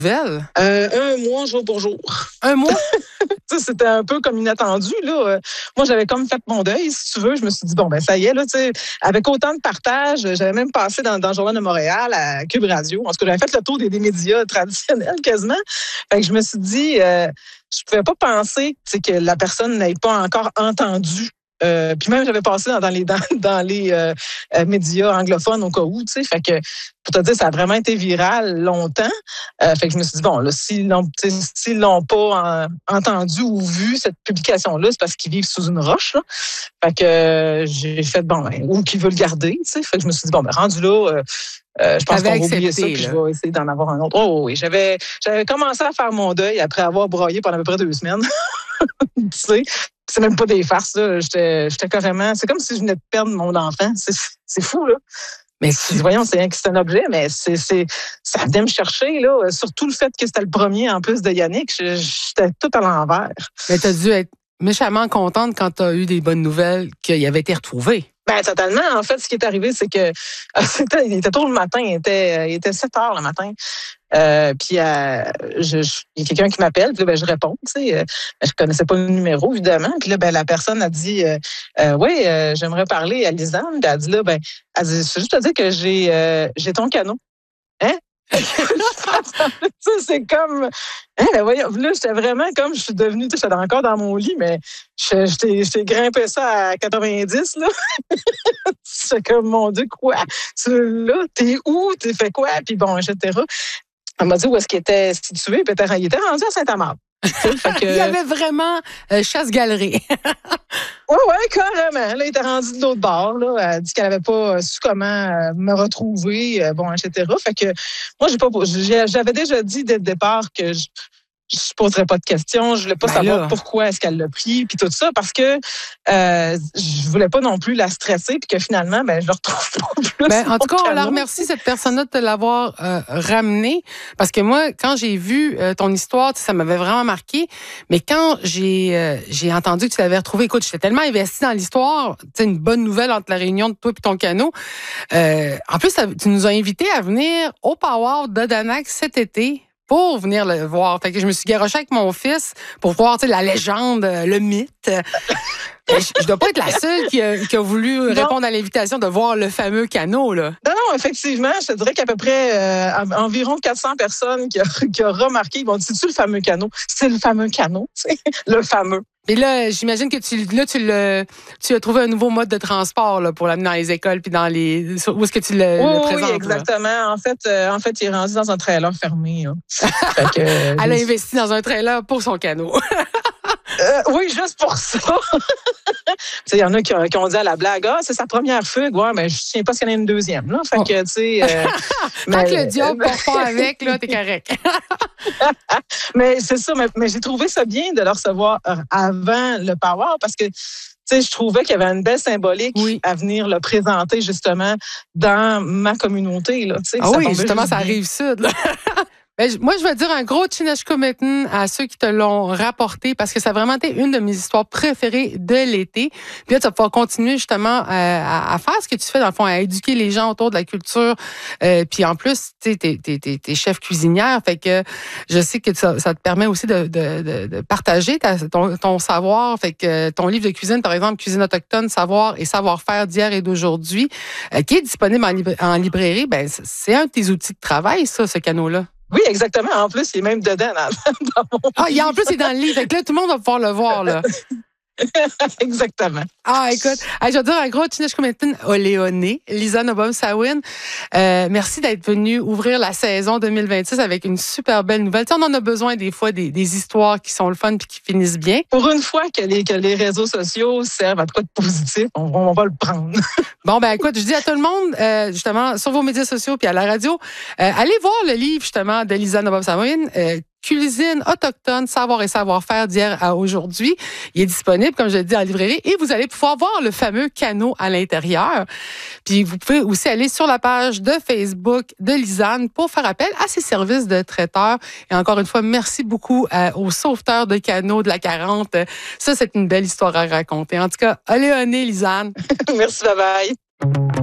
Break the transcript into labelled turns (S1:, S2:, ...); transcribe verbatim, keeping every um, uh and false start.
S1: nouvelles?
S2: Euh, un mois jour pour jour.
S1: Un mois?
S2: C'était un peu comme inattendu. Là. Moi, j'avais comme fait mon deuil, si tu veux. Je me suis dit, bon, ben ça y est, là, avec autant de partage, j'avais même passé dans, dans le Journal de Montréal, à Cube Radio. En tout cas, j'avais fait le tour des, des médias traditionnels quasiment. Fait que je me suis dit, euh, je pouvais pas penser que la personne n'ait pas encore entendu. Euh, puis même, j'avais passé dans, dans les, dans, dans les euh, euh, médias anglophones au cas où, tu sais. Fait que, pour te dire, ça a vraiment été viral longtemps. Euh, fait que je me suis dit, bon, là, s'ils l'ont, s'ils l'ont pas en, entendu ou vu, cette publication-là, c'est parce qu'ils vivent sous une roche, là. Fait que euh, j'ai fait, bon, ben, ou qu'ils veulent le garder, tu sais. Fait que je me suis dit, bon, ben, rendu là, euh, Euh, je pense qu'on va oublier ça, puis je vais essayer d'en avoir un autre. Oh oui, j'avais, j'avais commencé à faire mon deuil après avoir broyé pendant à peu près deux semaines. Tu sais, c'est même pas des farces, là. J'étais, j'étais carrément... C'est comme si je venais de perdre mon enfant. C'est, c'est fou, là. Mais tu... voyons, c'est, c'est un objet, mais c'est, c'est, ça venait me chercher, là. Surtout le fait que c'était le premier, en plus de Yannick. J'étais tout à l'envers.
S1: Mais t'as dû être méchamment contente quand t'as eu des bonnes nouvelles qu'il avait été retrouvé.
S2: Ben totalement. En fait, ce qui est arrivé, c'est que c'était, il était tôt le matin, il était, il était sept heures le matin. Euh, puis euh, je, je, il y a quelqu'un qui m'appelle, puis là, ben, je réponds. Tu sais, euh, je connaissais pas le numéro, évidemment. Puis là, ben, la personne a dit euh, euh, oui, euh, j'aimerais parler à Lisanne. Puis elle a dit là, ben, elle dit, je veux juste te dire que j'ai, euh, j'ai ton canot. Hein? Ça, c'est comme. Hein, ben voyons, là, j'étais vraiment comme. Je suis devenue. Tu sais, j'étais encore dans mon lit, mais j'étais, j'étais grimpé ça à quatre-vingt-dix, là. C'est comme, mon Dieu, quoi? Tu, là, t'es où? T'es fait quoi? Puis bon, et cetera. Elle m'a dit où est-ce qu'il était situé. Puis il était rendu à Saint-Amand.
S1: Que... Il y avait vraiment euh, chasse-galerie.
S2: Oui, oui, carrément. Là, il était rendu de l'autre bord. Là. Elle a dit qu'elle n'avait pas su comment me retrouver, bon, et cetera. Fait que moi, j'ai pas, j'avais déjà dit dès le départ que je je ne poserais pas de questions. Je voulais pas ben savoir là. Pourquoi est-ce qu'elle l'a pris, puis tout ça, parce que euh, je voulais pas non plus la stresser, puis que finalement, ben, je le retrouve pas plus.
S1: Ben, en tout cas, on la remercie, cette personne-là, de te l'avoir euh, ramenée, parce que moi, quand j'ai vu euh, ton histoire, ça m'avait vraiment marqué, mais quand j'ai euh, j'ai entendu que tu l'avais retrouvé, écoute, j'étais tellement investie dans l'histoire, c'est une bonne nouvelle entre la réunion de toi et ton canot. Euh, en plus, tu nous as invités à venir au Power d'Odanak cet été, pour venir le voir. Fait que je me suis garochée avec mon fils pour voir la légende, le mythe. Je ne dois pas être la seule qui a, qui a voulu non. répondre à l'invitation de voir le fameux canot. Là.
S2: Non, non, effectivement, je te dirais qu'à peu près euh, environ quatre cents personnes qui ont qui a remarqué, ils vont dire, c'est-tu le fameux canot? C'est le fameux canot, le fameux.
S1: Et là, j'imagine que tu, là, tu, le, tu as trouvé un nouveau mode de transport là, pour l'amener dans les écoles puis dans les. Où est-ce que tu le,
S2: oui,
S1: le présentes?
S2: Oui, exactement. Là? En fait, euh, en fait, il est rendu dans un trailer fermé.
S1: Fait que, euh, Elle a investi dans un trailer pour son canot.
S2: Euh, oui, juste pour ça. Il y en a qui, qui ont dit à la blague, ah, c'est sa première fugue. Ouais, mais je ne tiens pas qu'il y en ait une deuxième. Là. Fait que, tu sais. Euh,
S1: Tant mais, que le diable ne part pas avec, là, t'es correct.
S2: Mais c'est ça, mais, mais j'ai trouvé ça bien de le recevoir avant le Power parce que, tu sais, je trouvais qu'il y avait une belle symbolique oui. à venir le présenter, justement, dans ma communauté. Là,
S1: ah oui, justement, ça arrive sud. Moi, je vais dire un gros Chineshkumetin à ceux qui te l'ont rapporté parce que ça a vraiment été une de mes histoires préférées de l'été. Puis là, tu vas pouvoir continuer justement euh, à, à faire ce que tu fais, dans le fond, à éduquer les gens autour de la culture. Euh, puis en plus, tu sais, t'es, t'es, t'es, t'es chef cuisinière, fait que je sais que ça, ça te permet aussi de, de, de, de partager ta, ton, ton savoir. Fait que ton livre de cuisine, par exemple, Cuisine autochtone, savoir et savoir-faire d'hier et d'aujourd'hui, euh, qui est disponible en, libra- en librairie, ben c'est un de tes outils de travail, ça, ce canot-là.
S2: Oui, exactement. En plus, il est même dedans dans, dans mon
S1: Ah, il, en plus, il est dans le livre. Fait que là, tout le monde va pouvoir le voir, là.
S2: Exactement.
S1: Ah, écoute, je vais dire un gros Chineshkumetin Oleone, Lisanne Obomsawin. Euh, merci d'être venue ouvrir la saison deux mille vingt-six avec une super belle nouvelle. Tu sais, on en a besoin des fois des, des histoires qui sont le fun puis qui finissent bien.
S2: Pour une fois que les, que les réseaux sociaux servent à quoi de positif, on, on va le prendre.
S1: Bon, ben écoute, je dis à tout le monde, euh, justement, sur vos médias sociaux puis à la radio, euh, allez voir le livre, justement, de Lisanne Obomsawin, euh, Cuisine autochtone, savoir et savoir-faire d'hier à aujourd'hui. Il est disponible, comme je l'ai dit, en librairie et vous allez pouvoir voir le fameux canot à l'intérieur. Puis vous pouvez aussi aller sur la page de Facebook de Lisanne pour faire appel à ses services de traiteur. Et encore une fois, merci beaucoup euh, aux sauveteurs de canots de la quarante. Ça, c'est une belle histoire à raconter. En tout cas, allez, Lisanne.
S2: Merci, bye bye.